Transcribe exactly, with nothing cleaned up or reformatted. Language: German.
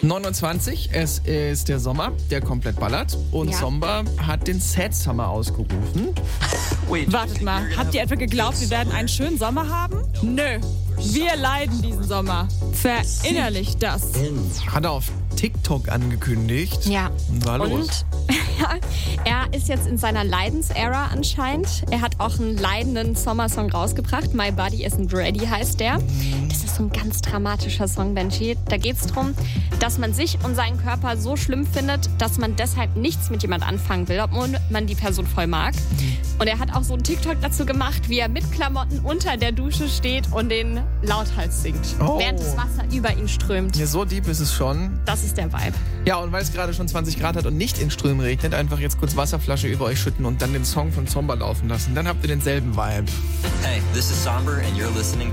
neunundzwanzig, es ist der Sommer, der komplett ballert. Und Ja. Zomba hat den Sad Summer ausgerufen. Wartet mal, habt ihr etwa geglaubt, wir werden einen schönen Sommer haben? Nö, wir leiden diesen Sommer. Verinnerlicht das. Hat er auf TikTok angekündigt. Ja. War los. Und ja, er ist jetzt in seiner Leidensära anscheinend. Er hat auch einen leidenden Sommersong rausgebracht. My Body Isn't Ready heißt der. Das ist so ein ganz dramatischer Song, Benji. Da geht es darum, dass man sich und seinen Körper so schlimm findet, dass man deshalb nichts mit jemand anfangen will, obwohl man die Person voll mag. Und er hat auch so einen TikTok dazu gemacht, wie er mit Klamotten unter der Dusche steht und den lauthals singt, Oh. während das Wasser über ihn strömt. Ja, so deep ist es schon. Das ist der Vibe. Ja, und weil es gerade schon zwanzig Grad hat und nicht in Strömen regnet, einfach jetzt kurz Wasserflasche über euch schütten und dann den Song von Zomba laufen lassen. Dann habt ihr denselben Vibe. Hey, this is Somber and you're listening